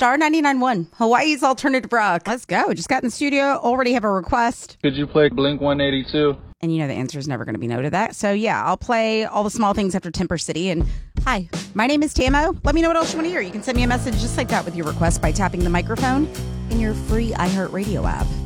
Star 99.1, Hawaii's alternative rock. Let's go. Just got in the studio. Already have a request. Could you play Blink 182? And you know the answer is never going to be no to that. So yeah, I'll play All the Small Things After Temper City. And hi, my name is Tamo. Let me know what else you want to hear. You can send me a message just like that with your request by tapping the microphone in your free iHeartRadio app.